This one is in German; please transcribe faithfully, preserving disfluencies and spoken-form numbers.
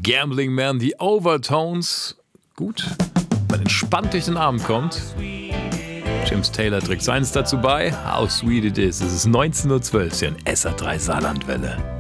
Gambling Man, die Overtones. Gut, man entspannt durch den Abend kommt. James Taylor trägt seins dazu bei. How sweet it is. Es ist neunzehn Uhr zwölf, hier in S R drei Saarlandwelle.